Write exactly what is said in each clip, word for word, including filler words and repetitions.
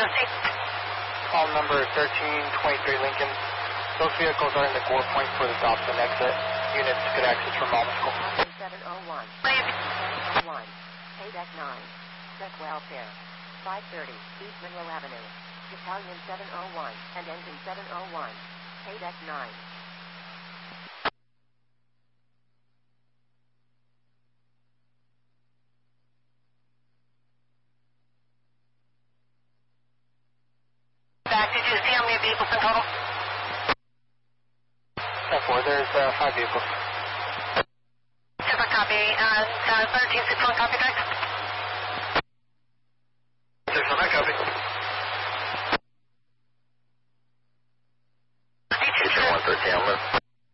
proceed. Call number thirteen twenty-three Lincoln. Those vehicles are in the Gore Point for the Dobson exit. Units could exit from Alma School. seven oh one. one. Payback nine. Check welfare. five thirty. East Monroe Avenue. Battalion seven oh one and engine seven oh one. Payback nine. Back, did you see how many vehicles in total? ten four, there's uh, five vehicles. Super copy. Uh, uh, thirteen six one, copy back. six one, I copy. one thirteen, I'm with.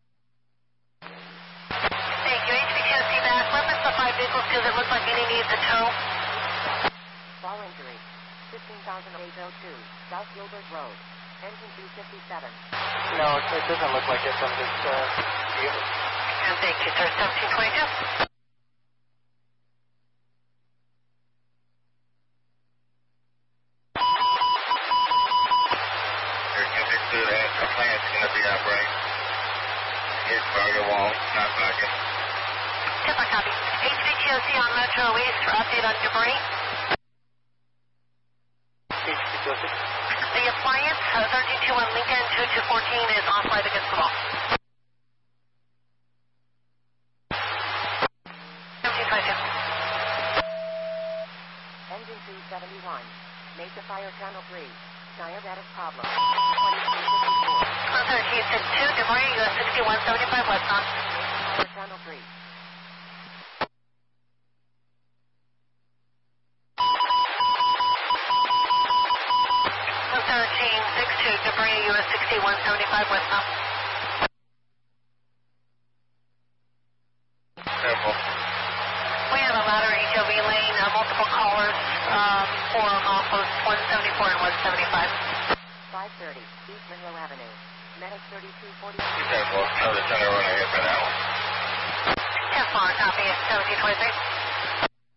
Thank you. H V Q C back. Reference the five vehicles because it looks like any needs a tow. Fall injury. fifteen thousand eight oh two. South Gilbert Road. Engine two fifty-seven. No, it doesn't look like it from this uh, view. And thank you, sir. seventeen twenty-two. That plant's going to be upright. It's probably a wall, not bucket. Super copy. H V Q C on Metro East for update on debris. H V Q C. The appliance, uh, thirteen twenty-one Lincoln two two one four is offline against the wall. seventeen twenty-two. Engine two seventy-one. Mesa Fire Channel three. Diabetic problem. twenty-three fifty-four. thirteen six two, debris, U S sixty-one seventy-five westbound. Fire Channel three. thirteen six two, debris, U S sixty-one seventy-five westbound. Careful. We have a ladder H O V lane, uh, multiple callers um, for milepost one seventy-four and one seventy-five. five thirty, East Monroe Avenue. Medic thirty-two forty. Be careful. Another center running here for that one. ten four, copy, seventeen twenty-three.